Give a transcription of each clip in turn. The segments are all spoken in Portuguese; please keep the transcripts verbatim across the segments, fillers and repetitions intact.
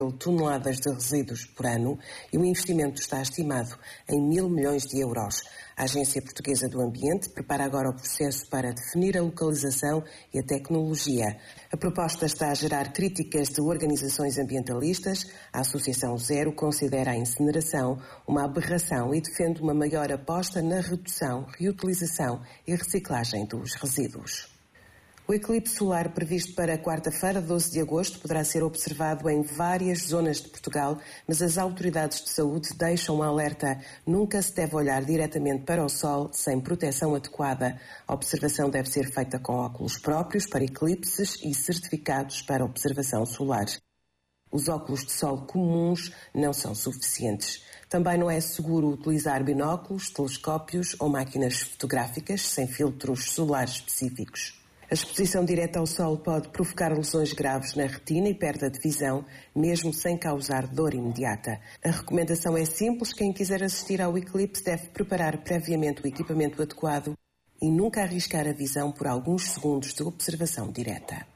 toneladas de resíduos por ano e o investimento está estimado em mil milhões de euros. A Agência Portuguesa do Ambiente prepara agora o processo para definir a localização e a tecnologia. A proposta está a gerar críticas de organizações ambientalistas. A Associação Zero considera a incineração uma aberração e defende uma maior aposta na redução, reutilização e reciclagem dos resíduos. O eclipse solar previsto para quarta-feira, doze de agosto, poderá ser observado em várias zonas de Portugal, mas as autoridades de saúde deixam um alerta. Nunca se deve olhar diretamente para o sol sem proteção adequada. A observação deve ser feita com óculos próprios para eclipses e certificados para observação solar. Os óculos de sol comuns não são suficientes. Também não é seguro utilizar binóculos, telescópios ou máquinas fotográficas sem filtros solares específicos. A exposição direta ao sol pode provocar lesões graves na retina e perda de visão, mesmo sem causar dor imediata. A recomendação é simples: quem quiser assistir ao eclipse deve preparar previamente o equipamento adequado e nunca arriscar a visão por alguns segundos de observação direta.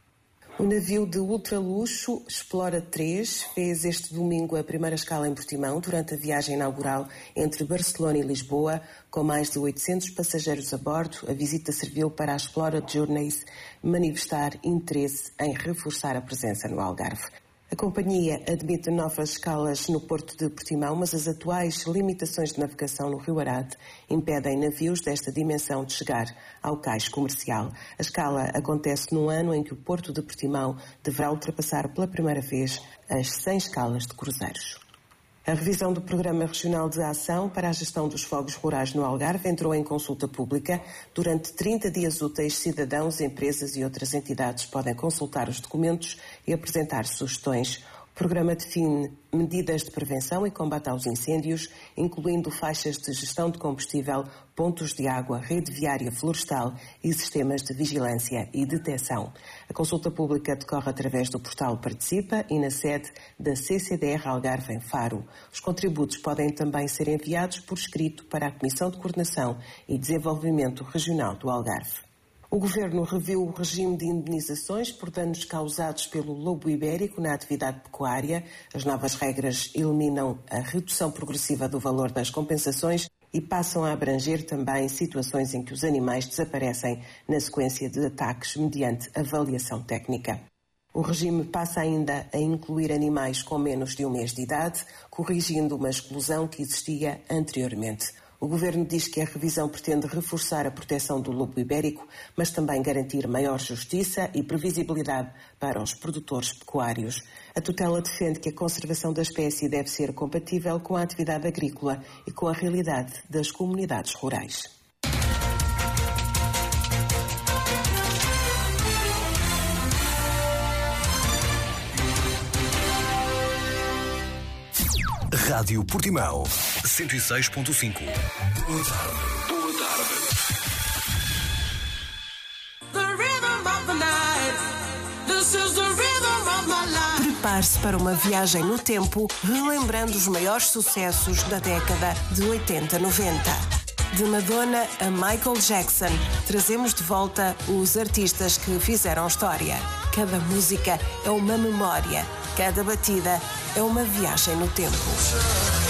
O navio de ultraluxo Explora três fez este domingo a primeira escala em Portimão durante a viagem inaugural entre Barcelona e Lisboa. Com mais de oitocentos passageiros a bordo, a visita serviu para a Explora Journeys manifestar interesse em reforçar a presença no Algarve. A companhia admite novas escalas no Porto de Portimão, mas as atuais limitações de navegação no Rio Arade impedem navios desta dimensão de chegar ao cais comercial. A escala acontece num ano em que o Porto de Portimão deverá ultrapassar pela primeira vez as cem escalas de cruzeiros. A revisão do Programa Regional de Ação para a Gestão dos Fogos Rurais no Algarve entrou em consulta pública. Durante trinta dias úteis, cidadãos, empresas e outras entidades podem consultar os documentos e apresentar sugestões. O programa define medidas de prevenção e combate aos incêndios, incluindo faixas de gestão de combustível, pontos de água, rede viária florestal e sistemas de vigilância e detecção. A consulta pública decorre através do portal Participa e na sede da C C D R Algarve em Faro. Os contributos podem também ser enviados por escrito para a Comissão de Coordenação e Desenvolvimento Regional do Algarve. O Governo reviu o regime de indemnizações por danos causados pelo lobo ibérico na atividade pecuária. As novas regras eliminam a redução progressiva do valor das compensações e passam a abranger também situações em que os animais desaparecem na sequência de ataques mediante avaliação técnica. O regime passa ainda a incluir animais com menos de um mês de idade, corrigindo uma exclusão que existia anteriormente. O Governo diz que a revisão pretende reforçar a proteção do lobo ibérico, mas também garantir maior justiça e previsibilidade para os produtores pecuários. A tutela defende que a conservação da espécie deve ser compatível com a atividade agrícola e com a realidade das comunidades rurais. Rádio Portimão, cento e seis ponto cinco. Boa tarde. Boa tarde. Prepare-se para uma viagem no tempo, relembrando os maiores sucessos da década de oitenta noventa. De Madonna a Michael Jackson, trazemos de volta os artistas que fizeram história. Cada música é uma memória, cada batida é uma viagem no tempo.